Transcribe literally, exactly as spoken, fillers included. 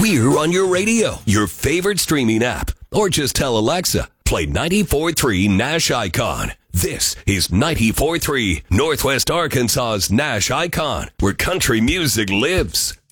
We're on your radio, your favorite streaming app, or just tell Alexa, play ninety-four point three Nash Icon. This is ninety-four point three Northwest Arkansas's Nash Icon, where country music lives.